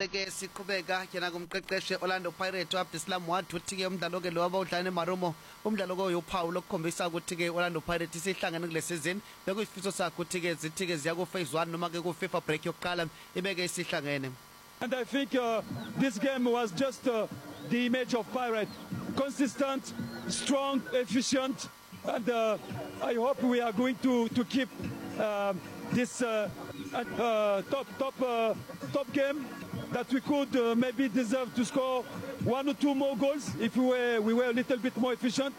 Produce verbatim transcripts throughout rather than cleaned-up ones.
beke siqhubeka yena kumqeqeshe Orlando Pirates Abdislam Wadu uthi ke umdlalo ke lo abawudlala eMarumo umdlalo ko uyophawu lokukhombisa ukuthi ke Orlando Pirates isihlangene kule season bekuyifiso sakhe ukuthi ke zithi ke ziya ku phase one noma ke ku FIFA break yokuqala ibeke isihlangene. And I think uh, this game was just uh, the image of Pirate, consistent, strong, efficient, and uh, I hope we are going to to keep uh, this uh, uh, top top uh, top game that we could uh, maybe deserve to score one or two more goals if we were we were a little bit more efficient.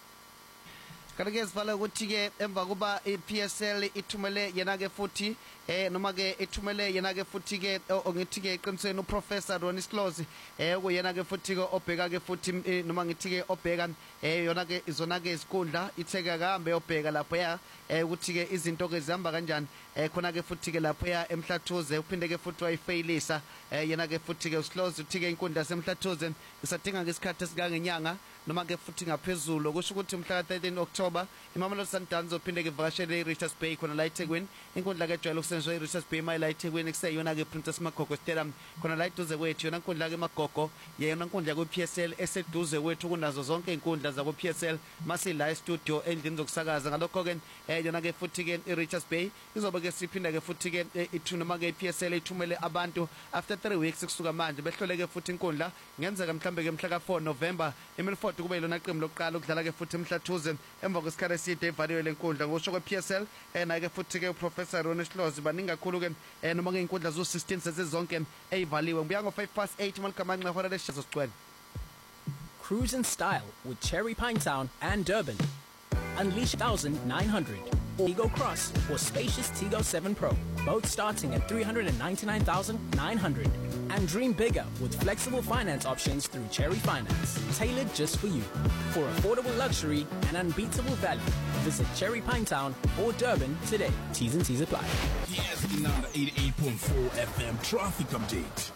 Kanake sivala ukuthi ke emva kuba iP S L ithumele yena ke futhi eh noma ke ithumele yena ke futhi ke ngithi ke iqinisweni uProfessor Ronnie Slozi eh kuyena ke futhi ke obheka ke futhi noma ngithi ke obheka eh yona ke izona ke isikundla itheka kahambe yobheka lapho ya eh ukuthi ke izinto ke zihamba kanjani eh khona ke futhi ke lapho ya eMhlathuze uphinde ke futhi wayifailisa eh yena ke futhi ke uSlozi uthi ke inkundla yaseMhlathuze isadinga ke isikhathi esikangenyanga noma ke futhi ngaphezulu kusho ukuthi mhla ka thirteen October iMamelodi Sundowns uphinde ke vakashele eRichards Bay khona la eThekwini inkundla ke jwayele ukusenziwa eRichards Bay manje la eThekwini kuseyona ke Princess Magogo Stadium khona la eduze kwethu yona inkundla ke Magogo yena inkundla ke P S L eseduze kwethu kunazo zonke inkundla zakwa P S L masi la e-studio endlini zokusakaza ngalokho ke eh yona ke futhi ke eRichards Bay izobe ke siphinda ke futhi ke ithuna make P S L ithumele abantu after three weeks kusuka manje behlole ke futhi inkundla ngenzeka mhlambe ke mhla ka four November eMilford kube ilona qembu lokuqala ukudlala ke futhi eMhlathuze emva kwesikhathi eside evaliwe lenkundla ngosho kwe P S L ena ke futhi ke uProfessor Ronnie Slozi baningi kakhulu ke noma ke inkundla zo sixteen sezizonke ezivaliwe ngibuya ngo five past eight malikamanqa hora leshazo sicwele. Cruise in style with Cherry Pine Town and Durban. Unleash one thousand nine hundred Tigo Cross or spacious Tigo seven Pro, both starting at three hundred ninety-nine thousand nine hundred. And dream bigger with flexible finance options through Cherry Finance, tailored just for you. For affordable luxury and unbeatable value, visit Cherry Pine Town or Durban today. T's and C's apply. Here's the number eighty-eight point four F M traffic update.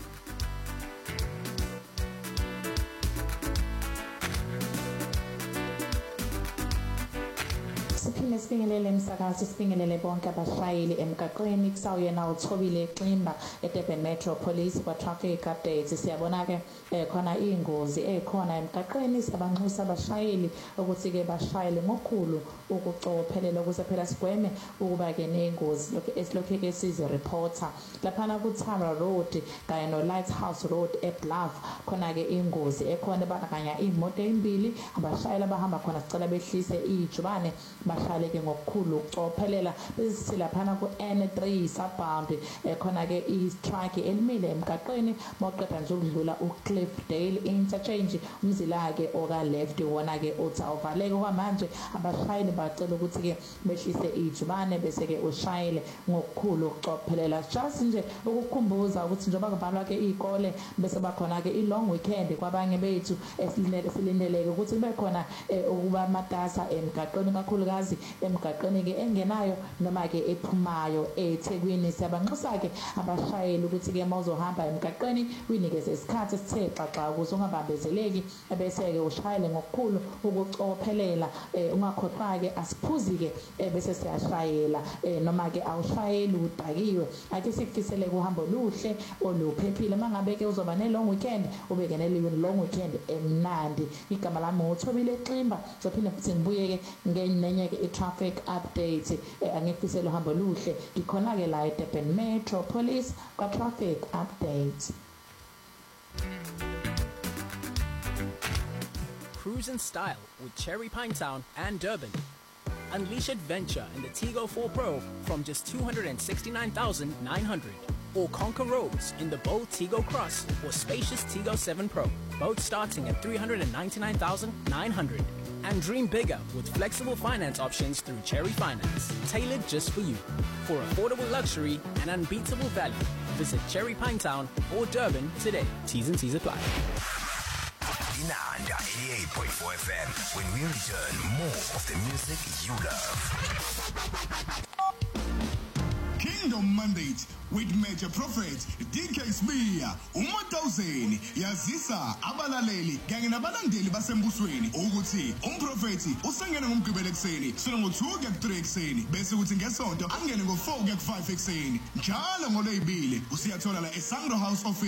Siphinde sibingelele emsakazo sibingelele bonke abashayeli emgaqweni kusawuyena uthobile Ximba eDurban Metro Police kwa traffic updates siyabona ke khona ingozi ekhona emgaqweni sabanxusa abashayeli ukuthi ke bashayele ngokukhulu ukucophelela ukuze phela sigweme ukuba ke nengozi lokho esilokho ke size reporter laphana ku Tara Road kanye no Lighthouse Road eBluff khona ke ingozi ekhona bakanya imoto ezimbili abashayeli abahamba khona sicela behlise ijubane bashale ke ngokukhulu ukucophelela bese laphana ku N three southbound ekhona ke i-truck elimile emgaqweni moqeda nje ukudlula uCliffdale interchange umzila ke oka left wona ke uthi awuvaleke kwamanje abashayeli bacela ukuthi ke behlise ijubane bese ke ushayele ngokukhulu ukucophelela just nje ukukhumbuza ukuthi njengoba kuvalwa ke izikole bese bakhona ke i-long weekend kwabanye bethu esilindeleke ukuthi kube khona ukuba matasa emgaqweni kakhulu kazi emgaqweni ke engenayo noma ke ephumayo eThekwini siyabanxusa ke abashayeli ukuthi ke mawuzohamba emgaqweni uyinikeze isikhathi esithe xaxa ukuze ungabambezeleki bese ke ushayele ngokukhulu ukucophelela ungakhohlwa ke asiphuzi ke bese siyashayela noma ke awushayeli udakiwe ake sikufisele kuhambo luhle oluphephile mangabe ke uzoba ne long weekend ubeke ne long weekend emnandi igama lami uthobile Ximba sophinde futhi ngibuye ke ngenye ke i-traffic update angifisela uhambo luhle ngikhona ke la eDurban Metro Police kwa traffic update. Cruise in style with Cherry Pine Town and Durban. Unleash adventure in the Tigo four Pro from just two hundred sixty-nine thousand nine hundred. Or conquer roads in the bold Tigo Cross or spacious Tigo seven Pro, both starting at three hundred ninety-nine thousand nine hundred. And dream bigger with flexible finance options through Cherry Finance, tailored just for you. For affordable luxury and unbeatable value, visit Cherry Pine Town or Durban today. T's and C's apply. Inanda eighty-eight point four F M. When we return, more of the music you love. Kingdom Mandate with Major Prophet D K Smear uma thousand yazisa abalaleli kanye nabalandeli basembusweni ukuthi umprofeti usengena ngomgqibelo ekseni sona ngo two kuya ku three ekseni bese kuthi ngesonto angene ngo four kuya ku five ekseni njalo ngolwezibili usiyathola la eSangro House Office